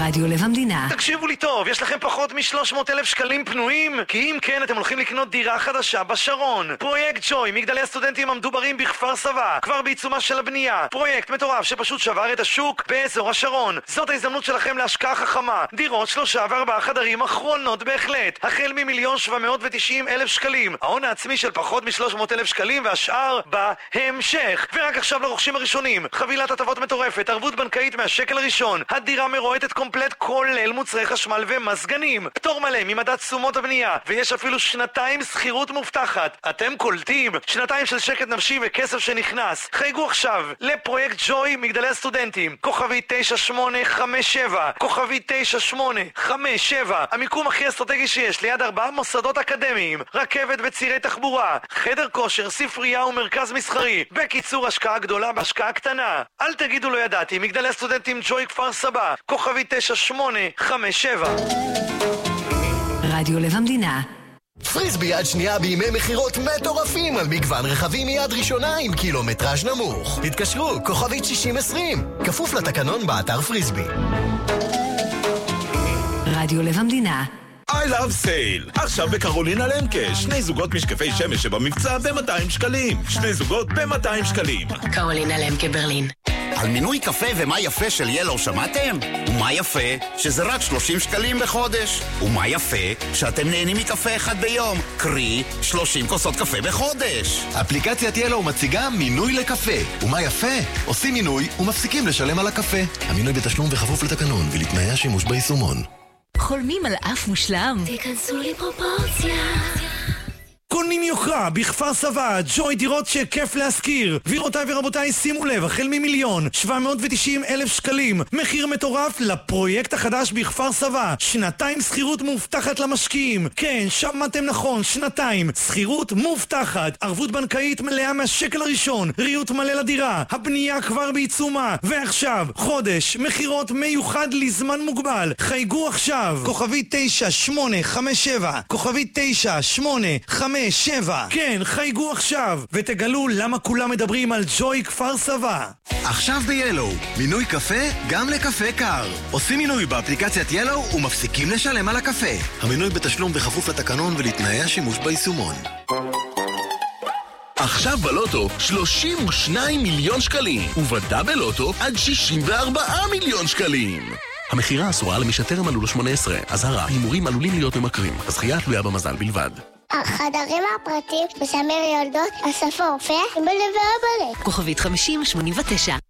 רדיו לב המדינה. תקשיבו לי טוב, יש לכם פחות מ-300,000 שקלים פנויים? כי אם כן, אתם הולכים לקנות דירה חדשה בשרון. פרויקט ג'וי, מגדלי הסטודנטים המדוברים בכפר סבא, כבר בעיצומה של הבנייה. פרויקט מטורף שפשוט שבר את השוק באזור השרון. זאת ההזדמנות שלכם להשקעה חכמה. דירות 3 ו4 חדרים אחרונות בהחלט. החל מ1,790,000 שקלים. ההון העצמי של פחות מ-300,000 שקלים והשאר בהמשך. ורק עכשיו לרוכשים הראשונים. חבילת הטבות מטורפת, ערבות בנקאית מהשקל הראשון. הדירה מרועטת קומפלט כולל מוצרי חשמל ומזגנים. פטור מלא ממדד תשומות הבנייה. ויש אפילו 2 שכירות מובטחת. אתם קולטים? 2 של שקט נפשי וכסף שנכנס. חייגו עכשיו לפרויקט ג'וי מגדלי הסטודנטים. כוכבי 9857. כוכבי 9857. המיקום הכי אסטרטגי שיש ליד 4 מוסדות אקדמיים. רכבת וצירי תחבורה. חדר כושר, ספרייה ומרכז מסחרי. בקיצור, השקעה גדולה בהשקעה קטנה. אל תגידו לא ידעתי. מגדלי הסטודנטים ג'וי כפר סבא. כוכבי 9857. רדיו לב המדינה. פריסבי יד שנייה בימי מחירות מטורפים על מגוון רכבים מיד ראשונה עם קילומטראז' נמוך. התקשרו, כוכבית 6020. כפוף לתקנון באתר פריסבי. רדיו לב המדינה. I love sale. עכשיו בקרולינה למקה, 2 זוגות משקפי שמש שבמבצע ב-200 שקלים. 2 זוגות ב-200 שקלים. קרולינה למקה ברלין. על מינוי קפה ומה יפה של ילו שמעתם? ומה יפה? שזה רק 30 שקלים בחודש. ומה יפה? שאתם נהנים מקפה אחד ביום. קרי, 30 כוסות קפה בחודש. אפליקציית ילו מציגה מינוי לקפה. ומה יפה? עושים מינוי ומפסיקים לשלם על הקפה. המינוי בתשלום וכפוף לתקנון ולתנאי השימוש ביישומון. חולמים על אף מושלם? תיכנסו לפרופורציה. קונים יוקרה בכפר סבא, ג'וי דירות שכיף להשכיר. גבירותיי ורבותיי, שימו לב, החל מ1,790,000 שקלים. מחיר מטורף לפרויקט החדש בכפר סבא. 2 שכירות מובטחת למשקיעים. כן, שמעתם נכון, 2 שכירות מובטחת. ערבות בנקאית מלאה מהשקל הראשון. ריהוט מלא לדירה. הבנייה כבר בעיצומה. ועכשיו, חודש, מחירות מיוחד לזמן מוגבל. חייגו עכשיו. כוכבי 9857. כוכבי 9857. כן, חייגו עכשיו, ותגלו למה כולם מדברים על ג'וי כפר סבא. עכשיו ב-ילו, מינוי קפה גם לקפה קר. עושים מינוי באפליקציית ילו ומפסיקים לשלם על הקפה. המינוי בתשלום בכפוף לתקנון ולתנאי השימוש ביישומון. עכשיו בלוטו 32 מיליון שקלים, ובדאבל לוטו עד 64 מיליון שקלים. המחירה אסורה למי שטרם מלאו לו 18. אזהרה, הימורים עלולים להיות ממכרים. הזכייה תלויה במזל בלבד. החדרים הפרטיים בסמיר יולדות, אסף הרופא, אמא ואבא. כוכבית 5089.